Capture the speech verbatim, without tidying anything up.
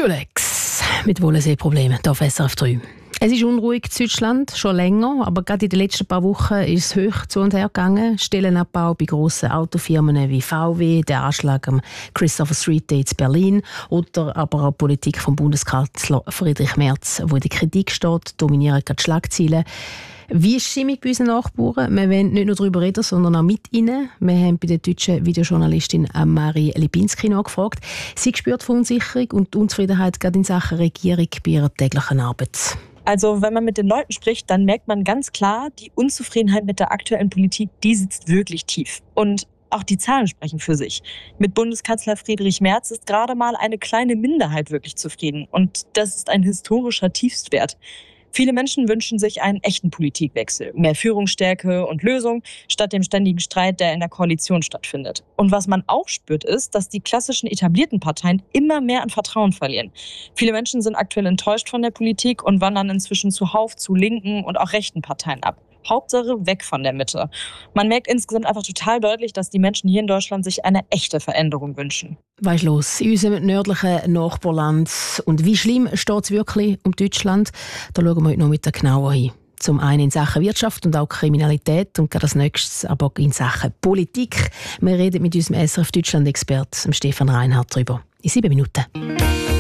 Julex mit Wohlensee-Problemen hier auf S R F drei. Es ist unruhig in Deutschland, schon länger, aber gerade in den letzten paar Wochen ist es hoch zu und her gegangen. Stellenabbau bei grossen Autofirmen wie V W, der Anschlag am Christopher Street Day in Berlin oder aber auch Politik vom Bundeskanzler Friedrich Merz, wo in der Kritik steht, dominieren gerade die Schlagzeilen. Wie ist die Stimmung bei unseren Nachbarn? Wir wollen nicht nur darüber reden, sondern auch mit ihnen. Wir haben bei der deutschen Videojournalistin Marie Lipinski nachgefragt. Sie spürt Verunsicherung und Unzufriedenheit gerade in Sachen Regierung bei ihrer täglichen Arbeit. Also wenn man mit den Leuten spricht, dann merkt man ganz klar, die Unzufriedenheit mit der aktuellen Politik, die sitzt wirklich tief. Und auch die Zahlen sprechen für sich. Mit Bundeskanzler Friedrich Merz ist gerade mal eine kleine Minderheit wirklich zufrieden. Und das ist ein historischer Tiefstwert. Viele Menschen wünschen sich einen echten Politikwechsel, mehr Führungsstärke und Lösung, statt dem ständigen Streit, der in der Koalition stattfindet. Und was man auch spürt, ist, dass die klassischen etablierten Parteien immer mehr an Vertrauen verlieren. Viele Menschen sind aktuell enttäuscht von der Politik und wandern inzwischen zuhauf zu linken und auch rechten Parteien ab. Hauptsache weg von der Mitte. Man merkt insgesamt einfach total deutlich, dass die Menschen hier in Deutschland sich eine echte Veränderung wünschen. Was ist los in unserem nördlichen Nachbarland? Und wie schlimm steht es wirklich um Deutschland? Da schauen wir heute noch mit genauer hin. Zum einen in Sachen Wirtschaft und auch Kriminalität und gerade als nächstes aber in Sachen Politik. Wir reden mit unserem S R F Deutschland-Experten Stefan Reinhardt darüber. In sieben Minuten.